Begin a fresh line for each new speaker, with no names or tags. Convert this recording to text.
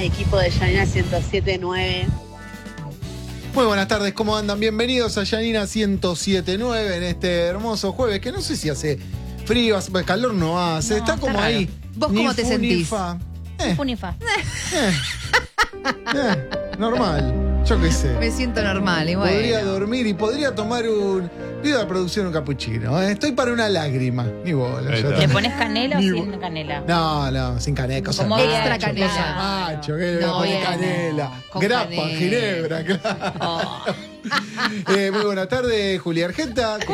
equipo de Yanina 107.9.
Muy buenas tardes, ¿cómo andan? Bienvenidos a Yanina 107.9 en este hermoso jueves, que no sé si hace frío, calor no hace, está como
raro.
ahí.
¿Vos
Ni
cómo te
fu,
sentís?
ni fa.
Unifa.
Normal, yo qué sé.
Me siento normal, y bueno.
Podría dormir y podría tomar pido a la producción un capuchino. Estoy para una lágrima, ni bola.
Ahí
ya
está.
está.
¿Le pones canela o
Ni
sin
bo-
canela?
No, sin canela, cosa
Como
macho,
extra
cosa
canela.
macho, que le voy a
No,
poner
bien.
canela.
Con
Grapa,
canela.
ginebra, claro.
Oh.
Muy buenas tardes, Julia Argenta.